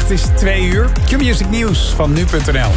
Het is 2 uur. Q-Music Nieuws van nu.nl.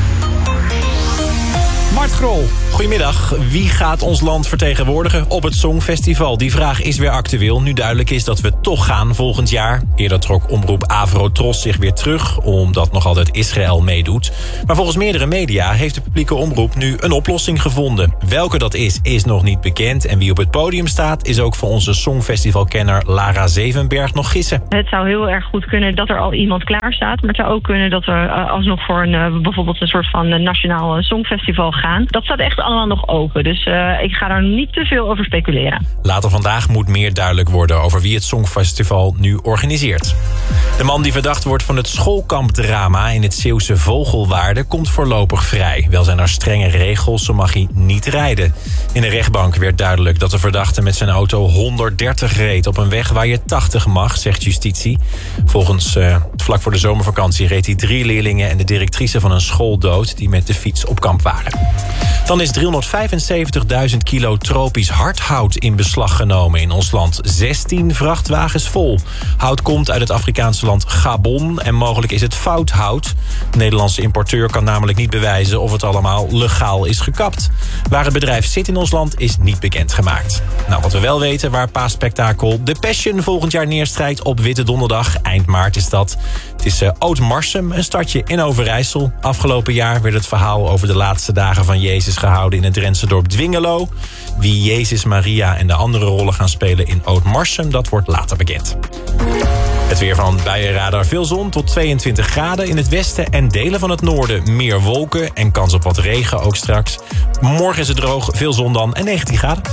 Mart Grol. Goedemiddag. Wie gaat ons land vertegenwoordigen op het Songfestival? Die vraag is weer actueel. Nu duidelijk is dat we toch gaan volgend jaar. Eerder trok omroep Avrotros zich weer terug, omdat nog altijd Israël meedoet. Maar volgens meerdere media heeft de publieke omroep nu een oplossing gevonden. Welke dat is nog niet bekend. En wie op het podium staat, is ook voor onze Songfestivalkenner Lara Zevenberg nog gissen. Het zou heel erg goed kunnen dat er al iemand klaar staat. Maar het zou ook kunnen dat we alsnog voor bijvoorbeeld een soort van nationaal songfestival gaan. Dat staat echt allemaal nog open. Dus ik ga daar niet te veel over speculeren. Later vandaag moet meer duidelijk worden over wie het Songfestival nu organiseert. De man die verdacht wordt van het schoolkampdrama in het Zeeuwse Vogelwaarde komt voorlopig vrij. Wel zijn er strenge regels, zo mag hij niet rijden. In de rechtbank werd duidelijk dat de verdachte met zijn auto 130 reed op een weg waar je 80 mag, zegt justitie. Volgens vlak voor de zomervakantie reed hij 3 leerlingen en de directrice van een school dood die met de fiets op kamp waren. Dan is 375.000 kilo tropisch hardhout in beslag genomen in ons land. 16 vrachtwagens vol. Hout komt uit het Afrikaanse land Gabon en mogelijk is het fout hout. De Nederlandse importeur kan namelijk niet bewijzen of het allemaal legaal is gekapt. Waar het bedrijf zit in ons land is niet bekendgemaakt. Nou, wat we wel weten, waar paasspektakel The Passion volgend jaar neerstrijkt op Witte Donderdag. Eind maart is dat. Het is Oud-Marsum, een stadje in Overijssel. Afgelopen jaar werd het verhaal over de laatste dagen van Jezus gehouden in het Drentse dorp Dwingelo. Wie Jezus, Maria en de andere rollen gaan spelen in Oud-Marsum, dat wordt later bekend. Het weer van Buienradar. Veel zon tot 22 graden. In het westen en delen van het noorden meer wolken en kans op wat regen ook straks. Morgen is het droog, veel zon dan en 19 graden.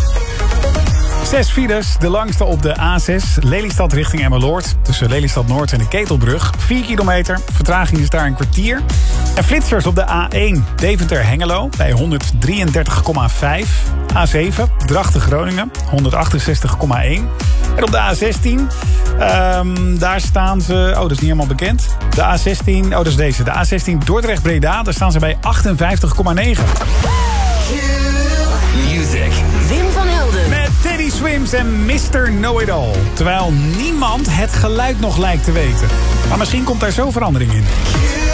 6 files, de langste op de A6, Lelystad richting Emmeloord. Tussen Lelystad Noord en de Ketelbrug. 4 kilometer, vertraging is daar een kwartier. En flitsers op de A1, Deventer-Hengelo bij 133,5. A7, Drachten-Groningen, 168,1. En op de A16, daar staan ze... Oh, dat is niet helemaal bekend. De A16, oh, dat is deze. De A16 Dordrecht-Breda, daar staan ze bij 58,9. Music. Wim van Helden. Met Teddy Swims en Mr. Know-It-All. Terwijl niemand het geluid nog lijkt te weten. Maar misschien komt daar zo verandering in.